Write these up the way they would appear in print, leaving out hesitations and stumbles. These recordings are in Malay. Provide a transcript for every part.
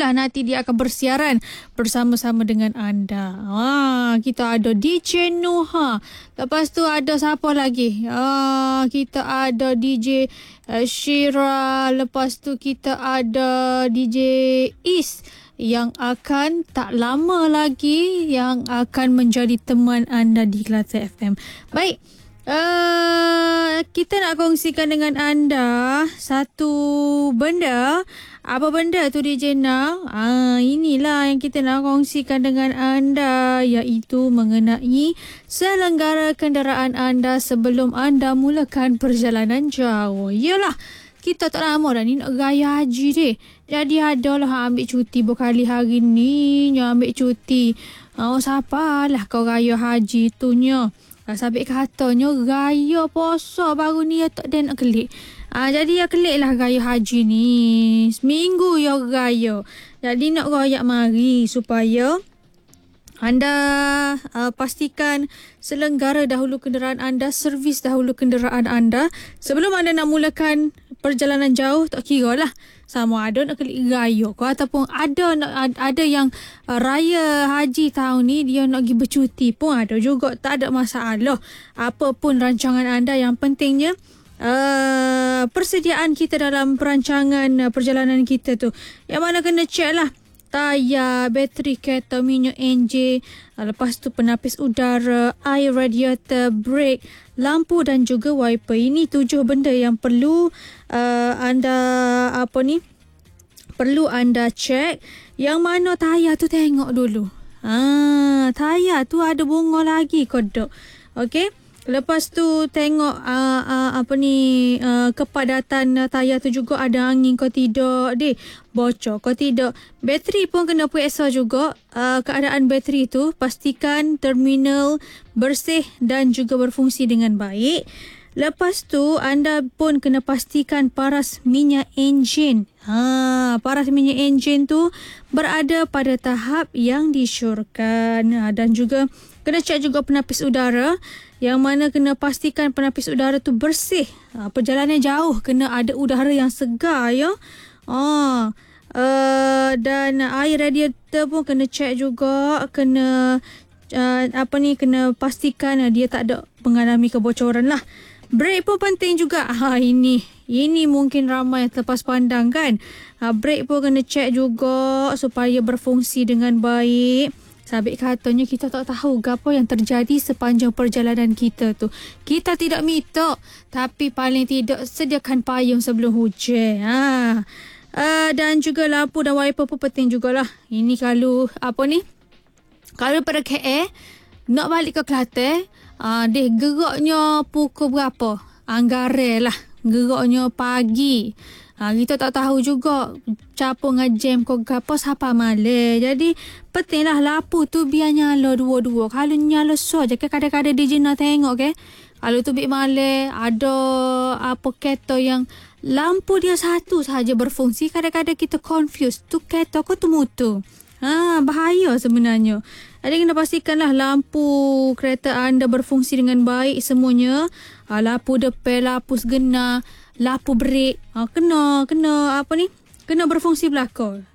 lah nanti dia akan bersiaran bersama-sama dengan anda. Kita ada DJ Nuha. Lepas tu ada siapa lagi? Kita ada DJ Shira. Lepas tu kita ada DJ Is yang akan tak lama lagi yang akan menjadi teman anda di Kelate FM. Baik. Kita nak kongsikan dengan anda satu benda. Apa benda tu DJ Na? Inilah yang kita nak kongsikan dengan anda, iaitu mengenai selenggara kenderaan anda sebelum anda mulakan perjalanan jauh. Yalah, kita tak lama dah ni nak gaya haji deh. Jadi adalah ambil cuti berkali hari ni, ambil cuti. Siapa lah kau gaya haji tu nya? Sabit katanya gaya puasa baru ni tak ada nak kelik. Jadi kelik lah gaya haji ni. Seminggu ya gaya. Jadi nak royak mari supaya anda pastikan selenggara dahulu kenderaan anda, servis dahulu kenderaan anda sebelum anda nak mulakan perjalanan jauh. Tak kira lah sama ada nak klik gaya ko ataupun ada yang raya haji tahun ni dia nak pergi bercuti pun ada juga, tak ada masalah. Apa pun rancangan anda, yang pentingnya persediaan kita dalam perancangan perjalanan kita tu yang mana kena check lah tayar, bateri kereta, minyak enjin, lepas tu penapis udara, air radiator, brake, lampu dan juga wiper. Ini 7 benda yang perlu perlu anda cek. Yang mana tayar tu tengok dulu. Tayar tu ada bunga lagi kodok. Okey. Lepas tu tengok kepadatan tayar tu juga ada angin kau tidak deh, bocor kau tidak. Bateri pun kena periksa juga keadaan bateri tu, pastikan terminal bersih dan juga berfungsi dengan baik. Lepas tu anda pun kena pastikan paras minyak enjin. Paras minyak enjin tu berada pada tahap yang disyorkan. Dan juga kena cek juga penapis udara, yang mana kena pastikan penapis udara tu bersih. Perjalanan jauh kena ada udara yang segar ya. Dan air radiator pun kena cek juga, kena pastikan dia tak ada mengalami kebocoran lah. Brake pun penting juga. Ini mungkin ramai yang terlepas pandang kan. Brake pun kena cek juga supaya berfungsi dengan baik. Sabit katanya kita tak tahu apa yang terjadi sepanjang perjalanan kita tu. Kita tidak minta, tapi paling tidak sediakan payung sebelum hujan. Dan juga lampu dan wiper pun penting jugalah. Ini kalau kalau pada KL nak balik ke Kelantan, geraknya pukul berapa? Anggaran lah. Geraknya pagi. Kita tak tahu juga siapa ngejam ke apa, siapa malam. Jadi pentinglah lampu tu biar nyala dua-dua. Kalau nyala saja ke kadang-kadang DJ nak tengok ke. Kalau tu bik malam ada kereta yang lampu dia satu sahaja berfungsi, kadang-kadang kita confuse tu kereta ke tu motor. Bahaya sebenarnya. Jadi kena pastikanlah lampu kereta anda berfungsi dengan baik semuanya. Lampu depan, lampu segenar, lampu brake, kena berfungsi belakang.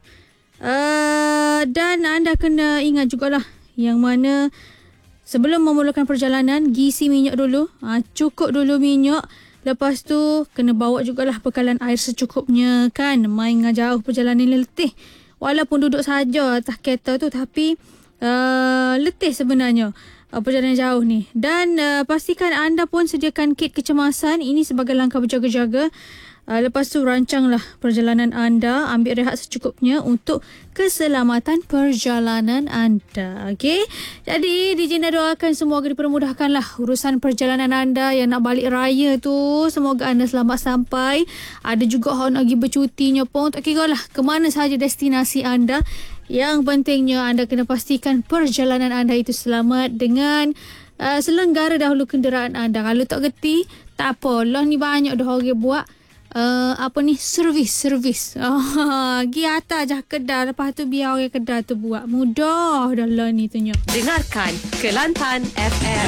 Dan anda kena ingat jugalah yang mana sebelum memulakan perjalanan, gisi minyak dulu. Cukup dulu minyak. Lepas tu kena bawa jugalah bekalan air secukupnya kan. Main jauh perjalanan letih. Walaupun duduk saja atas kereta tu, tapi letih sebenarnya perjalanan jauh ni. Dan pastikan anda pun sediakan kit kecemasan. Ini sebagai langkah berjaga-jaga. Lepas tu rancanglah perjalanan anda, ambil rehat secukupnya untuk keselamatan perjalanan anda. Okey. Jadi DJ nak doakan semoga dipermudahkanlah urusan perjalanan anda yang nak balik raya tu. Semoga anda selamat sampai. Ada juga orang nak pergi bercutinya pun, tak kira lah ke mana sahaja destinasi anda. Yang pentingnya anda kena pastikan perjalanan anda itu selamat dengan selenggara dahulu kenderaan anda. Kalau tak gerti, tak apa. Lah ni banyak dah orang buat servis. Pergi atas je kedai, lepas tu biar orang kedai tu buat. Mudah dah lah ni tu nya. Dengarkan Kelantan FM.